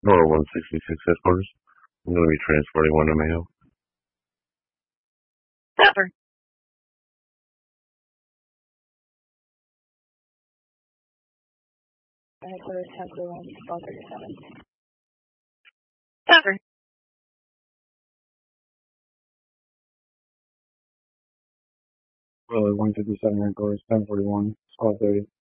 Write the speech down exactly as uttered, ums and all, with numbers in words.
Nora one sixty-six headquarters. I'm going to be transporting one to Mayo. Cover. Headquarters ten forty-one, twelve thirty-seven. Cover. Really, one fifty-seven headquarters, ten forty-one, twelve thirty.